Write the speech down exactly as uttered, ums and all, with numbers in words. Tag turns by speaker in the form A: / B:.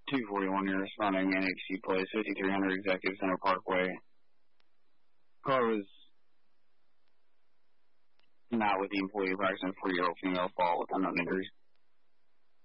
A: two forty-one here, responding N H C Place, fifty-three hundred Executive Center Parkway. Car was not with the employee, practicing a four-year-old female fall with unknown injuries.